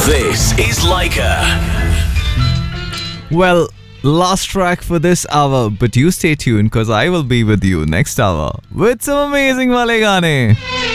This is Leica. Well, last track for this hour, but you stay tuned because I will be with you next hour with some amazing wale gaane.